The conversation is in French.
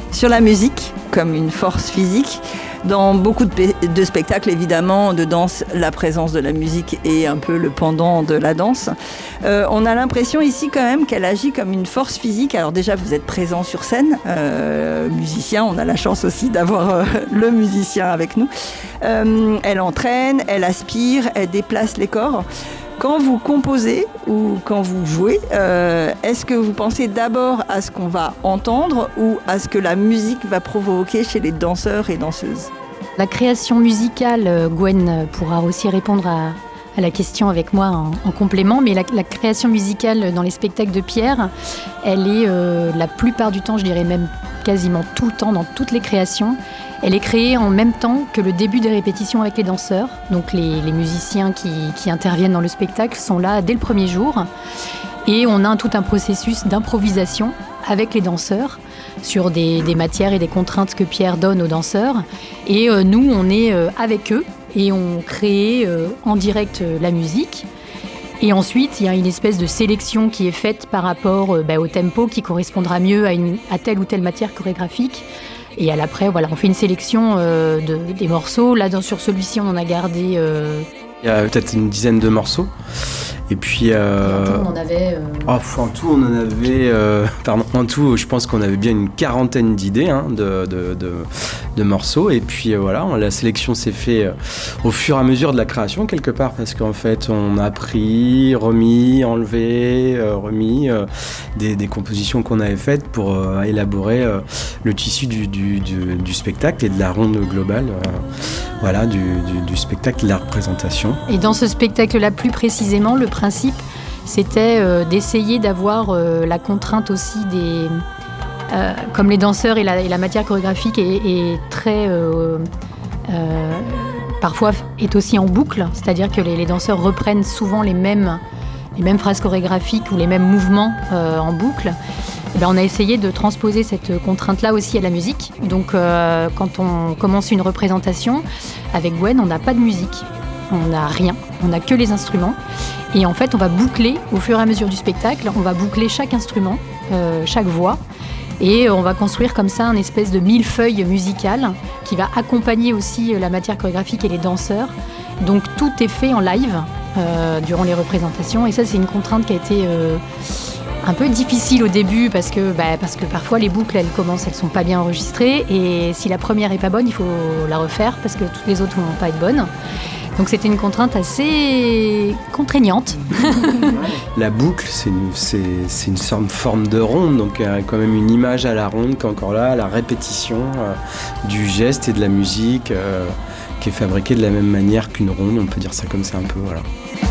sur la musique comme une force physique. Dans beaucoup de spectacles, évidemment, de danse, la présence de la musique est un peu le pendant de la danse. On a l'impression ici quand même qu'elle agit comme une force physique. Alors déjà, vous êtes présent sur scène, musicien, on a la chance aussi d'avoir le musicien avec nous. Elle entraîne, elle aspire, elle déplace les corps. Quand vous composez ou quand vous jouez, est-ce que vous pensez d'abord à ce qu'on va entendre ou à ce que la musique va provoquer chez les danseurs et danseuses ? La création musicale, Gwen pourra aussi répondre à la question avec moi en complément, mais la création musicale dans les spectacles de Pierre, elle est la plupart du temps, je dirais même quasiment tout le temps, dans toutes les créations, elle est créée en même temps que le début des répétitions avec les danseurs. Donc les musiciens qui interviennent dans le spectacle sont là dès le premier jour. Et on a tout un processus d'improvisation avec les danseurs sur des matières et des contraintes que Pierre donne aux danseurs. Et nous, on est avec eux et on crée en direct la musique. Et ensuite, il y a une espèce de sélection qui est faite par rapport au tempo qui correspondra mieux à telle ou telle matière chorégraphique. Et après, voilà, on fait une sélection des morceaux. Là, sur celui-ci, on en a gardé... Il y a peut-être une dizaine de morceaux. Et puis... en tout, je pense qu'on avait bien une quarantaine d'idées de morceaux. Et puis voilà, la sélection s'est faite au fur et à mesure de la création, quelque part, parce qu'en fait, on a pris, remis, enlevé, remis des compositions qu'on avait faites pour élaborer le tissu du spectacle et de la ronde globale du spectacle et de la représentation. Et dans ce spectacle-là, plus précisément, le principe, c'était d'essayer d'avoir la contrainte aussi comme les danseurs et la matière chorégraphique est très... parfois est aussi en boucle, c'est-à-dire que les danseurs reprennent souvent les mêmes phrases chorégraphiques ou les mêmes mouvements en boucle. Et on a essayé de transposer cette contrainte-là aussi à la musique. Donc quand on commence une représentation, avec Gwen, on n'a pas de musique. On n'a rien, on n'a que les instruments. Et en fait, on va boucler, au fur et à mesure du spectacle, on va boucler chaque instrument, chaque voix. Et on va construire comme ça un espèce de millefeuille musical qui va accompagner aussi la matière chorégraphique et les danseurs. Donc tout est fait en live durant les représentations. Et ça, c'est une contrainte qui a été un peu difficile au début parce que parfois les boucles, elles sont pas bien enregistrées. Et si la première est pas bonne, il faut la refaire parce que toutes les autres vont pas être bonnes. Donc c'était une contrainte assez contraignante. La boucle, c'est une forme de ronde, donc il y a quand même une image à la ronde qui est encore là, la répétition du geste et de la musique qui est fabriquée de la même manière qu'une ronde, on peut dire ça comme ça un peu, voilà.